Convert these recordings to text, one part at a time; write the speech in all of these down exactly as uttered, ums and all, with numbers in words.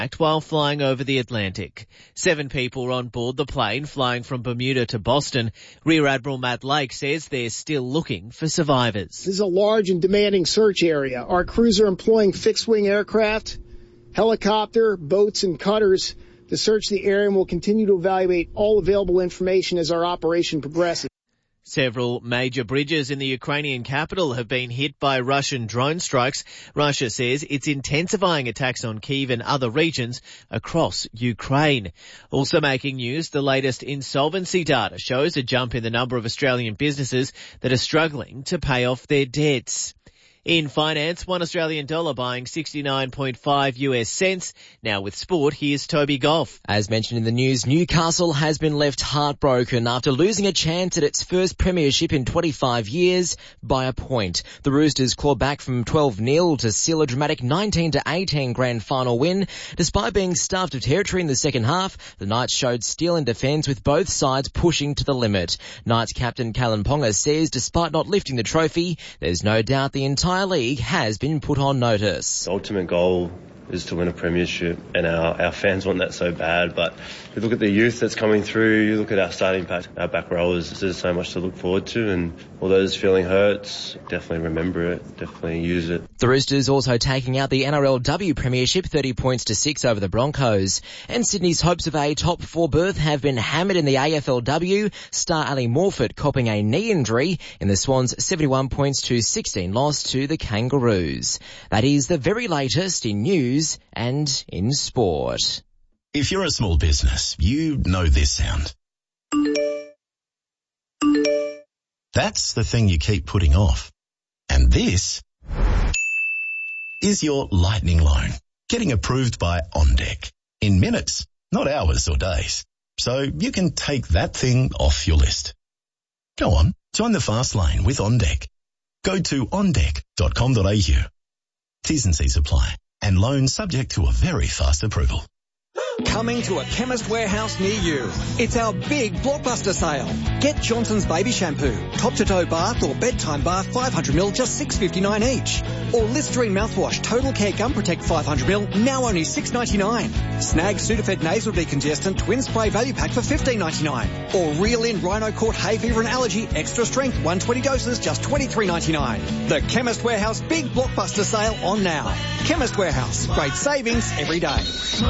while flying over the Atlantic. Seven people were on board the plane flying from Bermuda to Boston. Rear Admiral Matt Lake says they're still looking for survivors. This is a large and demanding search area. Our crews are employing fixed-wing aircraft, helicopter, boats, and cutters to search the area, and will continue to evaluate all available information as our operation progresses. Several major bridges in the Ukrainian capital have been hit by Russian drone strikes. Russia says it's intensifying attacks on Kyiv and other regions across Ukraine. Also making news, the latest insolvency data shows a jump in the number of Australian businesses that are struggling to pay off their debts. In finance, one Australian dollar buying sixty-nine point five US cents. Now with sport, here's Toby Goff. As mentioned in the news, Newcastle has been left heartbroken after losing a chance at its first premiership in twenty-five years by a point. The Roosters clawed back from twelve nil to seal a dramatic nineteen to eighteen grand final win. Despite being starved of territory in the second half, the Knights showed steel in defence with both sides pushing to the limit. Knights captain Callan Ponga says despite not lifting the trophy, there's no doubt the entire league has been put on notice. The ultimate goal is to win a premiership, and our, our fans want that so bad. But if you look at the youth that's coming through, you look at our starting pack, our back rowers, there's so much to look forward to, and although this feeling hurts, definitely remember it, definitely use it. The Roosters also taking out the N R L W Premiership thirty points to six over the Broncos. And Sydney's hopes of a top four berth have been hammered in the A F L W. Star Ali Morford copping a knee injury in the Swans' seventy-one points to sixteen loss to the Kangaroos. That is the very latest in news and in sport. If you're a small business, you know this sound. That's the thing you keep putting off. And this is your lightning loan, getting approved by OnDeck in minutes, not hours or days. So you can take that thing off your list. Go on, join the fast lane with OnDeck. Go to on deck dot com dot a u. T's and C's apply, and loans subject to a very fast approval. Coming to a Chemist Warehouse near you. It's our big blockbuster sale. Get Johnson's Baby Shampoo, top-to-toe bath or bedtime bath five hundred milliliters, just six dollars fifty-nine each. Or Listerine mouthwash, Total Care Gum Protect five hundred milliliters, now only six dollars ninety-nine. Snag Sudafed Nasal Decongestant Twin Spray Value Pack for fifteen dollars ninety-nine. Or Reel In Rhino Court Hay Fever and Allergy Extra Strength one hundred twenty doses, just twenty-three dollars ninety-nine. The Chemist Warehouse big blockbuster sale on now. Chemist Warehouse, great savings every day.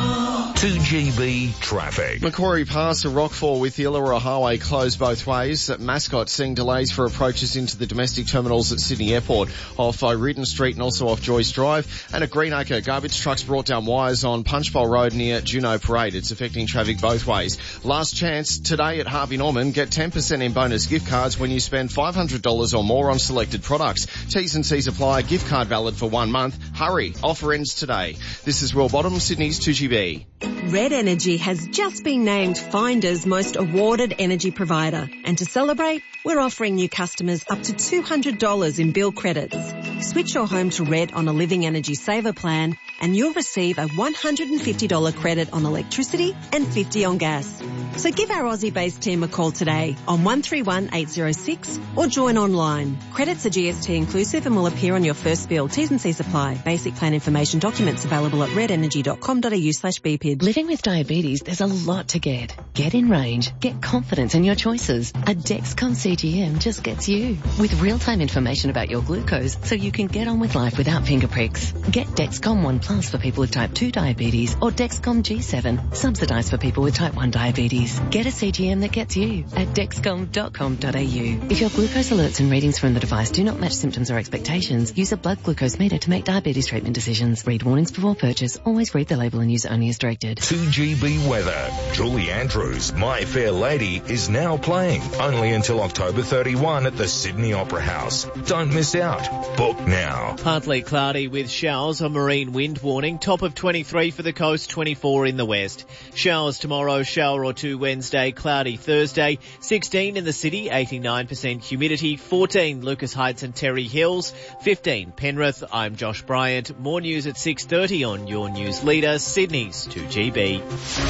two G B traffic. Macquarie Pass to Rockfall with the Illawarra Highway closed both ways. Mascot seeing delays for approaches into the domestic terminals at Sydney Airport off O'Riordan Street and also off Joyce Drive. And at Greenacre, garbage trucks brought down wires on Punchbowl Road near Juno Parade. It's affecting traffic both ways. Last chance today at Harvey Norman. Get ten percent in bonus gift cards when you spend five hundred dollars or more on selected products. T's and C's apply. Gift card valid for one month. Hurry. Offer ends today. This is Will Bottom, Sydney's two G B. Red Energy has just been named Finder's most awarded energy provider. And to celebrate, we're offering new customers up to two hundred dollars in bill credits. Switch your home to Red on a Living Energy Saver plan and you'll receive a one hundred fifty dollars credit on electricity and fifty dollars on gas. So give our Aussie-based team a call today on one three one eight zero six or join online. Credits are G S T inclusive and will appear on your first bill. T's and C's apply. Basic plan information documents available at red energy dot com dot a u slash b p i d. Living with diabetes, there's a lot to get. Get in range. Get confidence in your choices. A Dexcom C G M just gets you. With real-time information about your glucose so you can get on with life without finger pricks. Get Dexcom One Plus for people with type two diabetes or Dexcom G seven, subsidised for people with type one diabetes. Get a C G M that gets you at dexcom dot com dot a u. If your glucose alerts and readings from the device do not match symptoms or expectations, use a blood glucose meter to make diabetes treatment decisions. Read warnings before purchase. Always read the label and use only as directed. two G B weather. Julie Andrews' My Fair Lady is now playing only until October thirty-first at the Sydney Opera House. Don't miss out. Book now. Partly cloudy with showers, a marine wind warning. Top of twenty-three for the coast, twenty-four in the west. Showers tomorrow, shower or two Wednesday, cloudy Thursday. sixteen in the city, eighty-nine percent humidity. fourteen Lucas Heights and Terry Hills. fifteen Penrith. I'm Josh Bryant. More news at six thirty on your news leader, Sydney's two G B.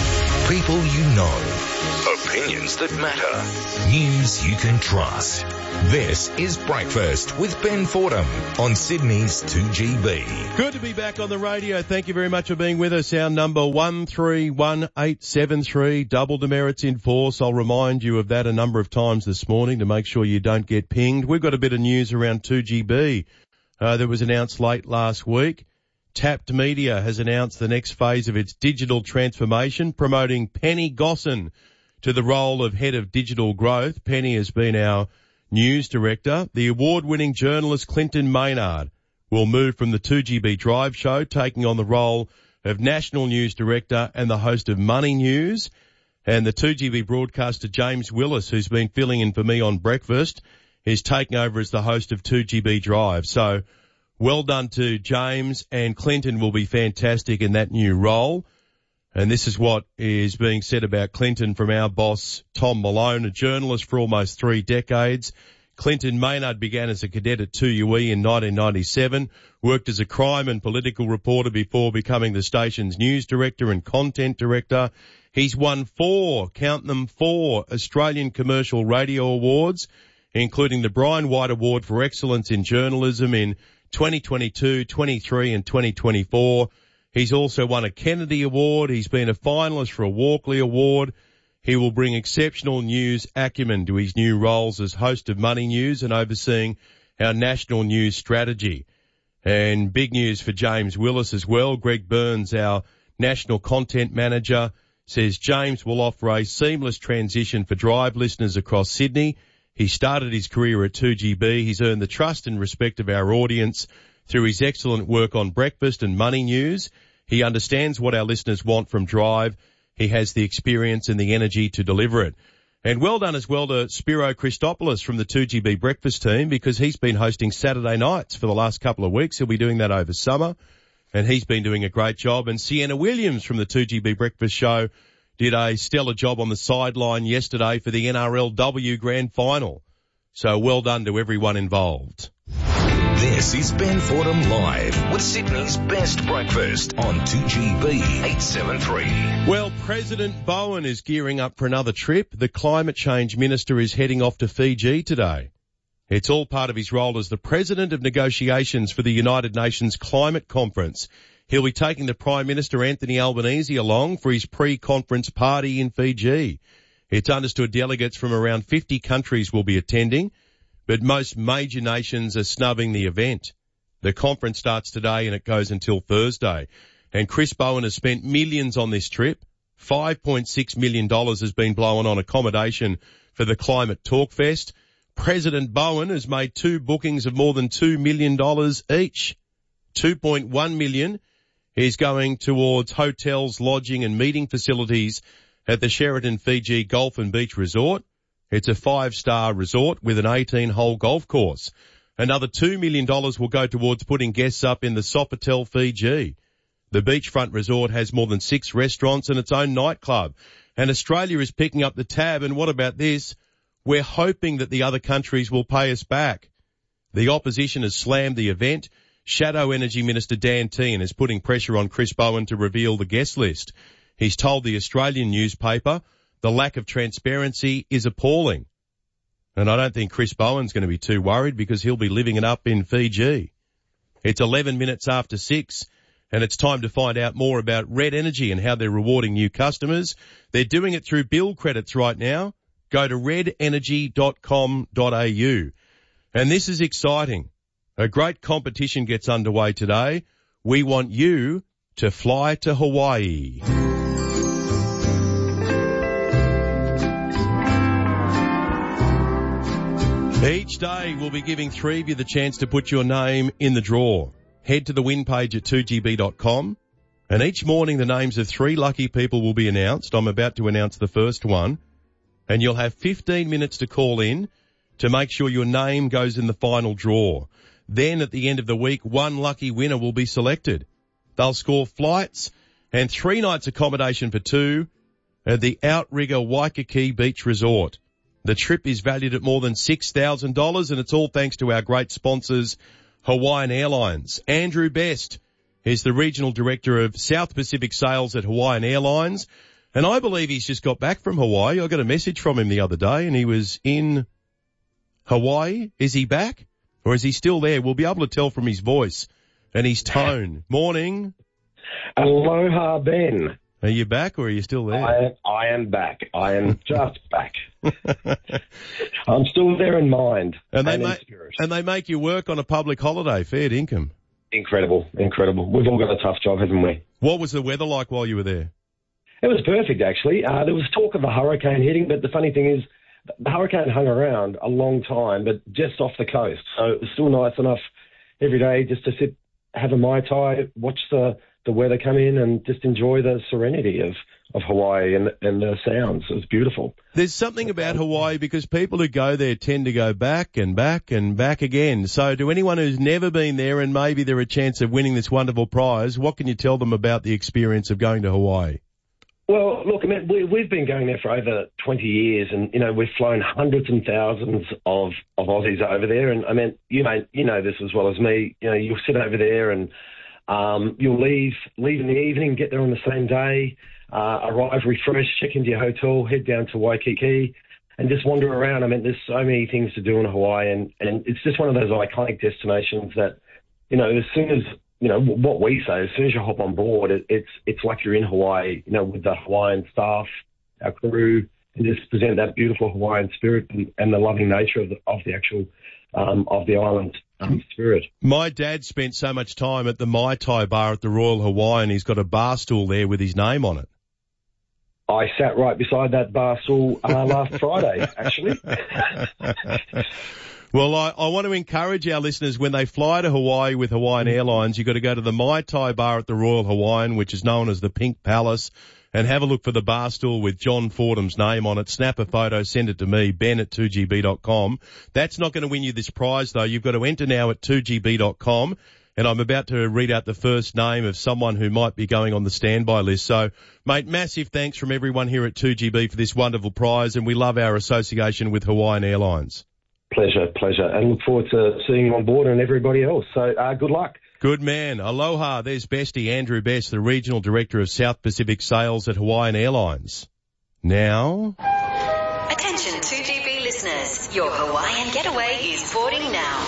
People you know. Opinions that matter. News you can trust. This is Breakfast with Ben Fordham on Sydney's two G B. Good to be back on the radio. Thank you very much for being with us. Our number one three one eight seven three, double demerits in force. I'll remind you of that a number of times this morning to make sure you don't get pinged. We've got a bit of news around two G B. Uh, that was announced late last week. Tapped Media has announced the next phase of its digital transformation, promoting Penny Gosson to the role of Head of Digital Growth. Penny has been our news director. The award-winning journalist Clinton Maynard will move from the two G B Drive show, taking on the role of National News Director and the host of Money News. And the two G B broadcaster James Willis, who's been filling in for me on Breakfast, is taking over as the host of two G B Drive. So well done to James, and Clinton will be fantastic in that new role. And this is what is being said about Clinton from our boss, Tom Malone, a journalist for almost three decades. Clinton Maynard began as a cadet at two U E in nineteen ninety-seven, worked as a crime and political reporter before becoming the station's news director and content director. He's won four, count them, four Australian Commercial Radio Awards, including the Brian White Award for Excellence in Journalism in twenty twenty-two, twenty-three and twenty twenty-four. He's also won a Kennedy Award. He's been a finalist for a Walkley Award. He will bring exceptional news acumen to his new roles as host of Money News and overseeing our national news strategy. And big news for James Willis as well. Greg Burns, our national content manager, says James will offer a seamless transition for Drive listeners across Sydney. He started his career at two G B. He's earned the trust and respect of our audience through his excellent work on Breakfast and Money News. He understands what our listeners want from Drive. He has the experience and the energy to deliver it. And well done as well to Spiro Christopoulos from the two G B Breakfast team, because he's been hosting Saturday nights for the last couple of weeks. He'll be doing that over summer, and he's been doing a great job. And Sienna Williams from the two G B Breakfast show did a stellar job on the sideline yesterday for the N R L W Grand Final. So well done to everyone involved. This is Ben Fordham Live with Sydney's best breakfast on two G B eight seventy-three. Well, President Bowen is gearing up for another trip. The climate change minister is heading off to Fiji today. It's all part of his role as the president of negotiations for the United Nations Climate Conference. He'll be taking the Prime Minister Anthony Albanese along for his pre-conference party in Fiji. It's understood delegates from around fifty countries will be attending, but most major nations are snubbing the event. The conference starts today and it goes until Thursday. And Chris Bowen has spent millions on this trip. five point six million dollars has been blown on accommodation for the Climate Talk Fest. President Bowen has made two bookings of more than two million dollars each. two point one million dollars is going towards hotels, lodging and meeting facilities at the Sheraton Fiji Golf and Beach Resort. It's a five-star resort with an eighteen-hole golf course. Another two million dollars will go towards putting guests up in the Sofitel Fiji. The beachfront resort has more than six restaurants and its own nightclub. And Australia is picking up the tab. And what about this? We're hoping that the other countries will pay us back. The opposition has slammed the event. Shadow Energy Minister Dan Tehan is putting pressure on Chris Bowen to reveal the guest list. He's told the Australian newspaper the lack of transparency is appalling. And I don't think Chris Bowen's going to be too worried because he'll be living it up in Fiji. It's eleven minutes after six and it's time to find out more about Red Energy and how they're rewarding new customers. They're doing it through bill credits right now. Go to red energy dot com dot a u. And this is exciting. A great competition gets underway today. We want you to fly to Hawaii. Each day we'll be giving three of you the chance to put your name in the draw. Head to the win page at two g b dot com, and each morning the names of three lucky people will be announced. I'm about to announce the first one, and you'll have fifteen minutes to call in to make sure your name goes in the final draw. Then at the end of the week, one lucky winner will be selected. They'll score flights and three nights accommodation for two at the Outrigger Waikiki Beach Resort. The trip is valued at more than six thousand dollars, and it's all thanks to our great sponsors, Hawaiian Airlines. Andrew Best is the Regional Director of South Pacific Sales at Hawaiian Airlines. And I believe he's just got back from Hawaii. I got a message from him the other day, and he was in Hawaii. Is he back? Or is he still there? We'll be able to tell from his voice and his tone. Morning. Aloha, Ben. Are you back or are you still there? I, I am back. I am just back. I'm still there in mind and, they and in make, spirit. And they make you work on a public holiday, fair income. Incredible, incredible. We've all got a tough job, haven't we? What was the weather like while you were there? It was perfect, actually. Uh, there was talk of a hurricane hitting, but the funny thing is the hurricane hung around a long time, but just off the coast. So it was still nice enough every day just to sit, have a Mai Tai, watch the, the weather come in and just enjoy the serenity of, of Hawaii and, and the sounds. It was beautiful. There's something about Hawaii because people who go there tend to go back and back and back again. So to anyone who's never been there and maybe they're a chance of winning this wonderful prize, what can you tell them about the experience of going to Hawaii? Well, look, I mean, we, we've been going there for over twenty years, and you know we've flown hundreds and thousands of, of Aussies over there. And I mean, you know, you know this as well as me. You know, you'll sit over there, and um, you'll leave leave in the evening, get there on the same day, uh, arrive refreshed, check into your hotel, head down to Waikiki, and just wander around. I mean, there's so many things to do in Hawaii, and, and it's just one of those iconic destinations that, you know, as soon as you know, what we say, as soon as you hop on board, it, it's it's like you're in Hawaii, you know, with the Hawaiian staff, our crew, and just present that beautiful Hawaiian spirit and, and the loving nature of the, of the actual, um, of the island um, spirit. My dad spent so much time at the Mai Tai bar at the Royal Hawaiian. He's got a bar stool there with his name on it. I sat right beside that bar stool uh, last Friday, actually. Well, I, I want to encourage our listeners when they fly to Hawaii with Hawaiian Airlines, you've got to go to the Mai Tai bar at the Royal Hawaiian, which is known as the Pink Palace, and have a look for the bar stool with John Fordham's name on it. Snap a photo, send it to me, ben at two g b dot com. That's not going to win you this prize, though. You've got to enter now at two g b dot com, and I'm about to read out the first name of someone who might be going on the standby list. So, mate, massive thanks from everyone here at two G B for this wonderful prize, and we love our association with Hawaiian Airlines. Pleasure, pleasure, and look forward to seeing you on board and everybody else. So uh, good luck. Good man. Aloha. There's Bestie, Andrew Best, the Regional Director of South Pacific Sales at Hawaiian Airlines. Now... Attention two G B listeners, your Hawaiian getaway is boarding now.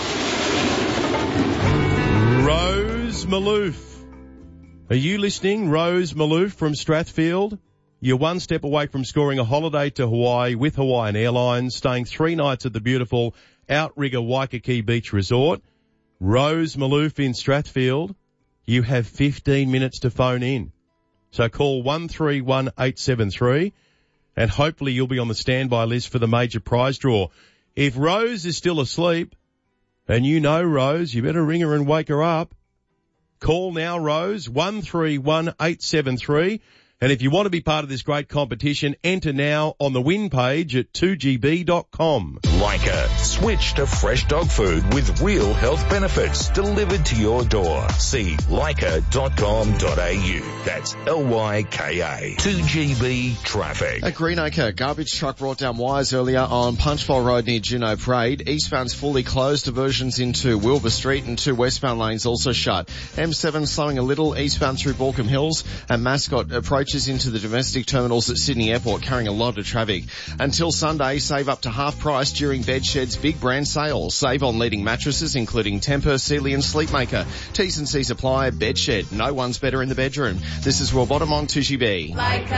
Rose Maloof. Are you listening, Rose Maloof from Strathfield? You're one step away from scoring a holiday to Hawaii with Hawaiian Airlines, staying three nights at the beautiful Outrigger Waikiki Beach Resort. Rose Maloof in Strathfield, you have fifteen minutes to phone in. So call one three one eight seven three and hopefully you'll be on the standby list for the major prize draw. If Rose is still asleep, and you know Rose, you better ring her and wake her up. Call now, Rose, one three one eight seven three. And if you want to be part of this great competition, enter now on the win page at two g b dot com. Leica. Switch to fresh dog food with real health benefits delivered to your door. See leica dot com dot a u. That's L Y K A. two G B traffic. A Greenacre garbage truck brought down wires earlier on Punchbowl Road near Juno Parade. Eastbound's fully closed. Diversions into Wilbur Street and two westbound lanes also shut. M seven slowing a little eastbound through Balcombe Hills, and Mascot approaches into the domestic terminals at Sydney Airport carrying a lot of traffic. Until Sunday, save up to half price during Bedshed's big brand sale. Save on leading mattresses including Tempur, Sealy and Sleepmaker. T's and C's apply. Bedshed. No one's better in the bedroom. This is Rob Bottom on two G B. Like